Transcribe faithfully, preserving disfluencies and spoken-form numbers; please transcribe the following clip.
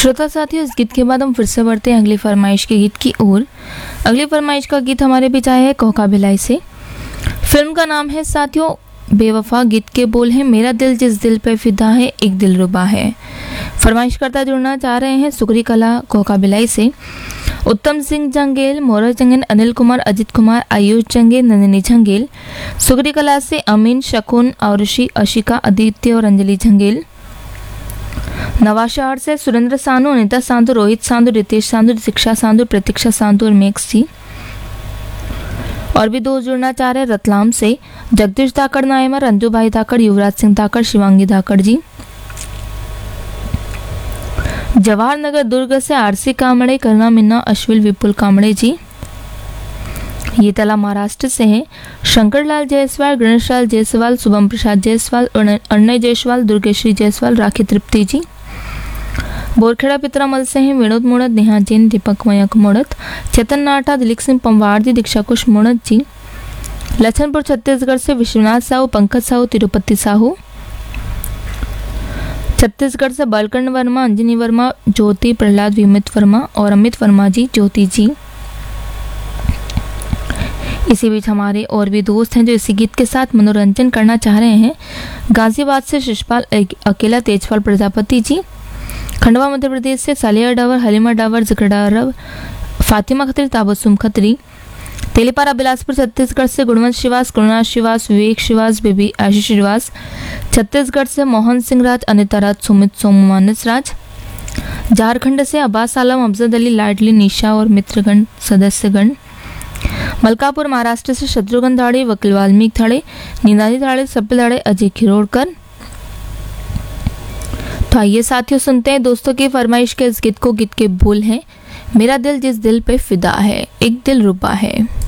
श्रोता साथियों, इस गीत के बाद हम फिर से बढ़ते हैं अगली फरमाइश के गीत की ओर। अगली फरमाइश का गीत हमारे बीच आया है कोका भिलाई से। फिल्म का नाम है साथियों बेवफा। गीत के बोल हैं मेरा दिल जिस दिल पे फिदा है एक दिल रुबा है। फरमाइश करता जुड़ना चाह रहे हैं सुकरी कला कोका भिलाई से उत्तम सिंह जंगेल, मोरा जंगेल, अनिल कुमार, अजित कुमार, आयुष जंगेल, नंदिनी जंगेल। सुकरी कला से अमीन, शकुन, आरुषि, अशिका, आदित्य और अंजलि जंगेल। नवाशहर से सुरेंद्र सानू, अनिता सांधु, रोहित सांधु, रितेश सांधु, शिक्षा सांधु, प्रतीक्षा सांधु और मेक्स जी। और भी दोस्त जुड़ना चाह रहे हैं रतलाम से जगदीश धाकड़, नायमा, रंजू भाई धाकड़, युवराज सिंह धाकड़, शिवांगी धाकड़ जी। जवाहर नगर दुर्ग से आरसी कामड़े, करुणा मिन्ना, अश्विल, विपुल कामड़े जी। ये तला महाराष्ट्र से है शंकरलाल जायसवाल, गणेश लाल जायसवाल, शुभम प्रसाद जायसवाल, अण्णय जायसवाल, दुर्गेश्वरी जायसवाल, राखी तृप्ति जी। बोरखेड़ा पितरामल से हैं विनोद मोड़त, नेहा जैन, दीपक मयंक मोड़त, चेतन नाटा, दिलीप सिंह पंवार जी, दीक्षा कुश मोड़त जी। लखनपुर छत्तीसगढ़ से विश्वनाथ साहू, पंकज साहू, तिरुपति साहू। छत्तीसगढ़ से बालकर्ण वर्मा, अंजनी वर्मा, ज्योति, प्रहलाद, विमित वर्मा और अमित वर्मा जी, ज्योति जी। इसी बीच हमारे और भी दोस्त हैं जो इसी गीत के साथ मनोरंजन करना चाह रहे हैं। गाजियाबाद से शिषपाल अकेला, तेजपाल प्रजापति जी। खंडवा मध्य प्रदेश से सालिया डावर, हलीमा डावर, जिक्र डावर, फातिमा खत्री, ताबसुम खत्री। तेलीपारा बिलासपुर छत्तीसगढ़ से गुणवंत श्रीवास, करुणा श्रीवास, विवेक श्रीवास, बेबी आशीष श्रीवास। छत्तीसगढ़ से मोहन सिंह राज, अनिता राज, सुमित सोमू, मानस राज। झारखंड से अब्बास आलम, अफजद अली, लाडली, निशा और मित्रगण सदस्यगण। मलकापुर महाराष्ट्र से शत्रुघ्न धाड़े, वकील वाल्मीकि धाड़े, नीनादी धाड़े, सप्पल धाड़े, अजय खिरोड़कर। तो आइए साथियों सुनते हैं दोस्तों की फरमाइश के इस गीत को। गीत के बोल हैं मेरा दिल जिस दिल पे फिदा है एक दिल रुबा है।